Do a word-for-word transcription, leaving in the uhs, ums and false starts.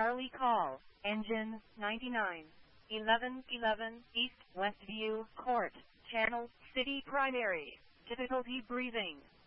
Charlie call, engine ninety-nine, eleven eleven East Westview Court, channel, city primary, difficulty breathing.